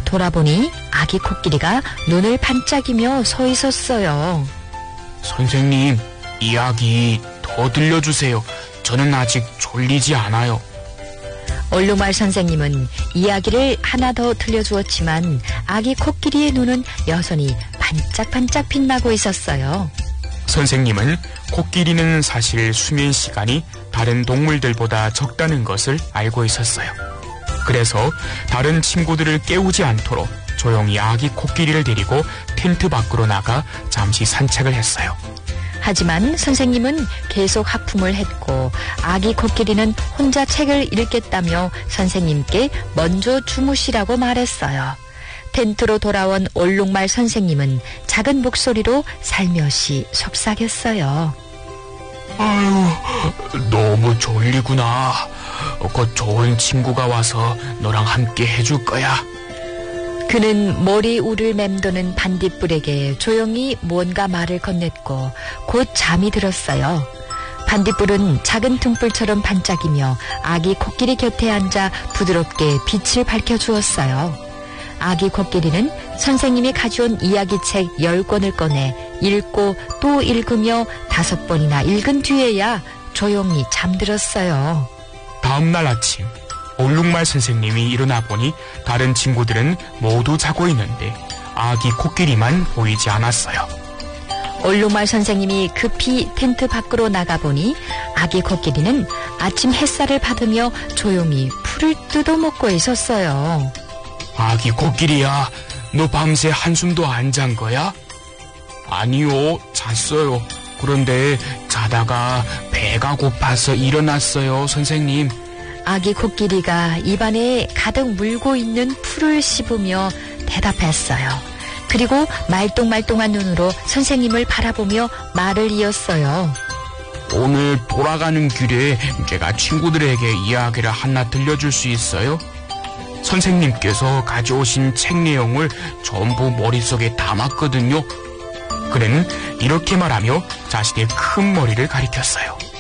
돌아보니 아기 코끼리가 눈을 반짝이며 서 있었어요. 선생님, 이야기 더 들려주세요. 저는 아직 졸리지 않아요. 얼룩말 선생님은 이야기를 하나 더 들려주었지만 아기 코끼리의 눈은 여전히 반짝반짝 빛나고 있었어요. 선생님은 코끼리는 사실 수면 시간이 다른 동물들보다 적다는 것을 알고 있었어요. 그래서 다른 친구들을 깨우지 않도록 조용히 아기 코끼리를 데리고 텐트 밖으로 나가 잠시 산책을 했어요. 하지만 선생님은 계속 하품을 했고 아기 코끼리는 혼자 책을 읽겠다며 선생님께 먼저 주무시라고 말했어요. 텐트로 돌아온 얼룩말 선생님은 작은 목소리로 살며시 속삭였어요. 아유, 너무 졸리구나. 곧 좋은 친구가 와서 너랑 함께 해줄 거야. 그는 머리울을 맴도는 반딧불에게 조용히 뭔가 말을 건넸고 곧 잠이 들었어요. 반딧불은 작은 등불처럼 반짝이며 아기 코끼리 곁에 앉아 부드럽게 빛을 밝혀주었어요. 아기 코끼리는 선생님이 가져온 이야기책 10권을 꺼내 읽고 또 읽으며 5번이나 읽은 뒤에야 조용히 잠들었어요. 다음 날 아침 얼룩말 선생님이 일어나 보니 다른 친구들은 모두 자고 있는데 아기 코끼리만 보이지 않았어요. 얼룩말 선생님이 급히 텐트 밖으로 나가보니 아기 코끼리는 아침 햇살을 받으며 조용히 풀을 뜯어먹고 있었어요. 아기 코끼리야, 너 밤새 한숨도 안 잔 거야? 아니요, 잤어요. 그런데 자다가 배가 고파서 일어났어요, 선생님. 아기 코끼리가 입안에 가득 물고 있는 풀을 씹으며 대답했어요. 그리고 말똥말똥한 눈으로 선생님을 바라보며 말을 이었어요. 오늘 돌아가는 길에 제가 친구들에게 이야기를 하나 들려줄 수 있어요? 선생님께서 가져오신 책 내용을 전부 머릿속에 담았거든요. 그는 이렇게 말하며 자신의 큰 머리를 가리켰어요.